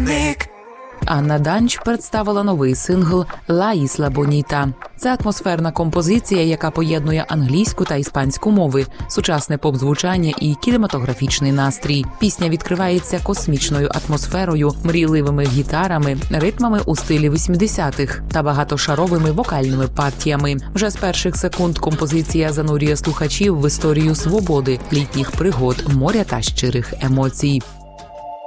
Анна Данч представила новий сингл «Ла Ісла Боніта». Це атмосферна композиція, яка поєднує англійську та іспанську мови, сучасне поп-звучання і кінематографічний настрій. Пісня відкривається космічною атмосферою, мрійливими гітарами, ритмами у стилі 80-х та багатошаровими вокальними партіями. Вже з перших секунд композиція занурює слухачів в історію свободи, літніх пригод, моря та щирих емоцій.